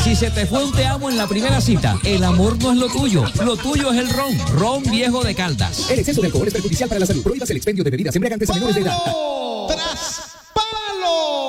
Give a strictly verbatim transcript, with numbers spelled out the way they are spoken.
Si se te fue un te amo en la primera cita, el amor no es lo tuyo. Lo tuyo es el ron. Ron Viejo de Caldas. El exceso de alcohol es perjudicial para la salud. Prohíbas el expendio de bebidas embriagantes a menores de edad. ¡Tras